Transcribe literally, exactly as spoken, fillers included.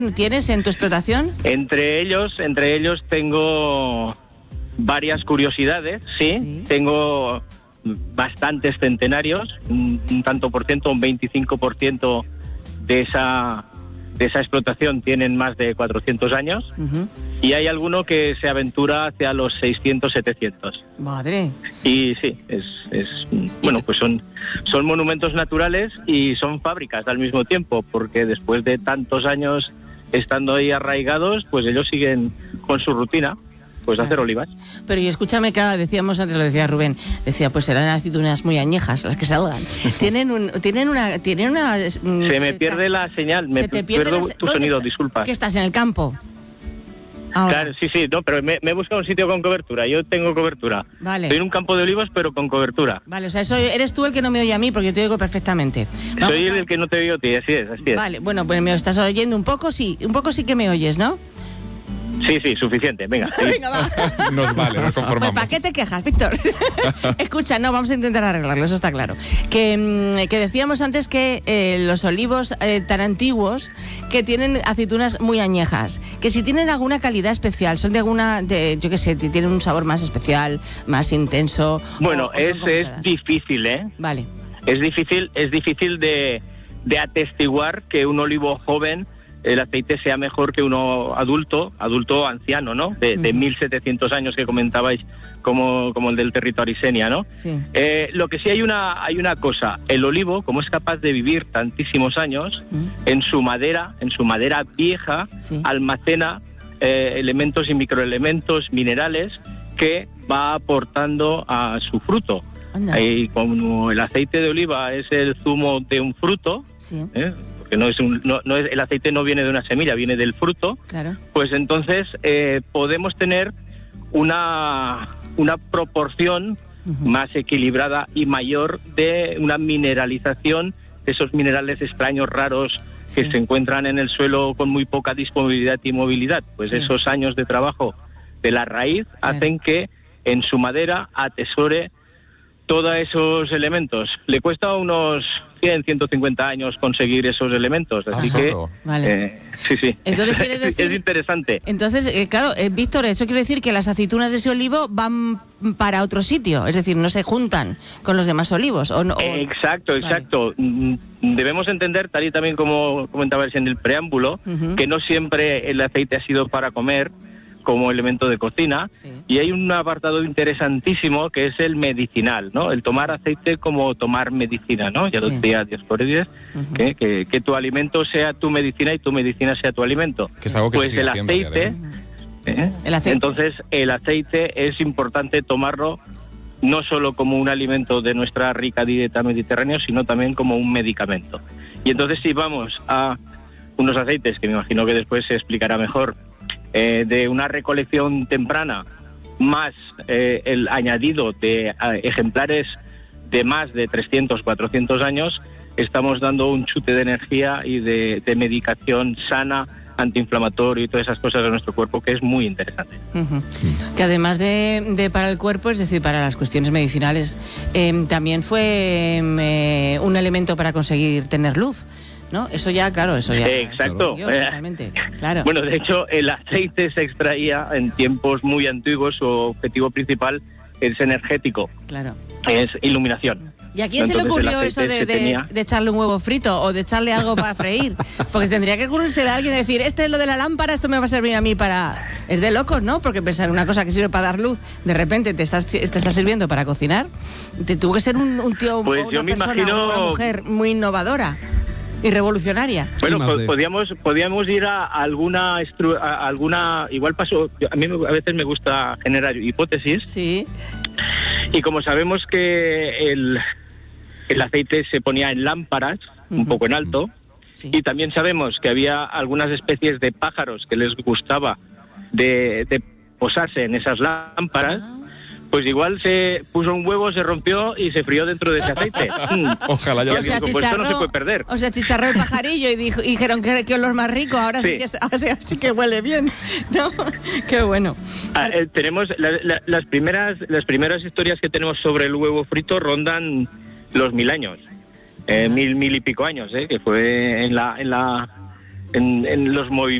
tienes en tu explotación? Entre ellos, entre ellos tengo varias curiosidades, sí. sí. Tengo bastantes centenarios, un, un tanto por ciento, un veinticinco por ciento de esa de esa explotación tienen más de cuatrocientos años. Uh-huh. Y hay alguno que se aventura hacia los seiscientos, setecientos. Madre. Y sí, es, es bueno, pues son, son monumentos naturales y son fábricas al mismo tiempo, porque después de tantos años estando ahí arraigados, pues ellos siguen con su rutina, pues claro. hacer olivas. Pero y escúchame, que decíamos antes, lo decía Rubén, decía, pues serán aceitunas muy añejas las que salgan. Tienen un, tienen una, tienen una. Se me pierde la señal, me pierdo la, tu sonido, está, disculpa. ¿Qué estás en el campo? Ahora. Claro, sí, sí, no, pero me, me he buscado un sitio con cobertura, yo tengo cobertura. Vale. Estoy en un campo de olivos, pero con cobertura. Vale, o sea, eso eres tú el que no me oye a mí, porque yo te oigo perfectamente. Vamos Soy a... el que no te oye a ti, así es, así es. Vale, bueno, pues me estás oyendo un poco, sí, un poco sí que me oyes, ¿no? Sí, sí, suficiente, venga. Venga, va. Nos vale, nos conformamos. Pues, ¿para qué te quejas, Víctor? Escucha, no, vamos a intentar arreglarlo, eso está claro. Que, que decíamos antes que eh, los olivos eh, tan antiguos que tienen aceitunas muy añejas, que si tienen alguna calidad especial, son de alguna, de, yo qué sé, tienen un sabor más especial, más intenso. Bueno, o, o es, es difícil, ¿eh? Vale. Es difícil, es difícil de, de atestiguar que un olivo joven el aceite sea mejor que uno adulto, adulto anciano, ¿no? De, uh-huh. de mil setecientos años que comentabais, como, como el del territorio Arisenia, ¿no? Sí. Eh, lo que sí hay una, hay una cosa, el olivo, como es capaz de vivir tantísimos años, uh-huh. en su madera, en su madera vieja, sí. almacena eh, elementos y microelementos minerales que va aportando a su fruto. Y como el aceite de oliva es el zumo de un fruto, sí. ¿eh? que no es un, no, no es, el aceite no viene de una semilla, viene del fruto, claro. pues entonces eh, podemos tener una, una proporción uh-huh. más equilibrada y mayor de una mineralización de esos minerales extraños, raros, sí. que se encuentran en el suelo con muy poca disponibilidad y movilidad. Pues sí. esos años de trabajo de la raíz claro. hacen que en su madera atesore todos esos elementos. Le cuesta unos cien, ciento cincuenta años conseguir esos elementos, así ah, que vale. eh, sí, sí. Entonces, decir, es interesante. Entonces, eh, claro, eh, Víctor, eso quiere decir que las aceitunas de ese olivo van para otro sitio, es decir, no se juntan con los demás olivos. ¿O no, o... Exacto, exacto. Vale. Debemos entender, tal y también como comentabais en el preámbulo, uh-huh. que no siempre el aceite ha sido para comer, como elemento de cocina, sí. y hay un apartado interesantísimo que es el medicinal, ¿no? El tomar aceite como tomar medicina, ¿no? Ya sí. lo decía Dioscórides, uh-huh. que, que, que tu alimento sea tu medicina y tu medicina sea tu alimento. Que es algo que pues se el haciendo, aceite, ¿eh? el aceite, entonces el aceite es importante tomarlo no solo como un alimento de nuestra rica dieta mediterránea, sino también como un medicamento. Y entonces si vamos a unos aceites, que me imagino que después se explicará mejor, Eh, de una recolección temprana, más eh, el añadido de eh, ejemplares de más de trescientos, cuatrocientos años, estamos dando un chute de energía y de, de medicación sana, antiinflamatorio y todas esas cosas de nuestro cuerpo, que es muy interesante. Uh-huh. Que además de, de para el cuerpo, es decir, para las cuestiones medicinales, eh, también fue eh, un elemento para conseguir tener luz, ¿no? Eso ya, claro, eso ya... Eh, exacto. Yo, realmente, claro. Bueno, de hecho, el aceite se extraía en tiempos muy antiguos, su objetivo principal es energético. Claro. Es iluminación. ¿Y a quién Entonces, se le ocurrió eso de, de, tenía... de echarle un huevo frito o de echarle algo para freír? Porque tendría que ocurrirse a alguien decir, este es lo de la lámpara, esto me va a servir a mí para... Es de locos, ¿no? Porque pensar una cosa que sirve para dar luz, de repente te estás, te está sirviendo para cocinar. Te tuvo que ser un, un tío pues o una yo me persona imagino... o una mujer muy innovadora y revolucionaria. Bueno, po- podíamos podíamos ir a alguna estru- a alguna igual pasó, a mí a veces me gusta generar hipótesis. Sí. Y como sabemos que el el aceite se ponía en lámparas, uh-huh. un poco en alto, sí. y también sabemos que había algunas especies de pájaros que les gustaba de, de posarse en esas lámparas. Ah. Pues igual se puso un huevo, se rompió y se frió dentro de ese aceite. Ojalá ya. O sea, pues esto no se puede perder. O sea, chicharró el pajarillo y, dijo, y dijeron que, que olor más rico, ahora sí, sí que ahora sí que huele bien, ¿no? Qué bueno. Ah, eh, tenemos la, la, las primeras las primeras historias que tenemos sobre el huevo frito rondan los mil años, eh, mil mil y pico años, eh, que fue en la en la en, en los movimientos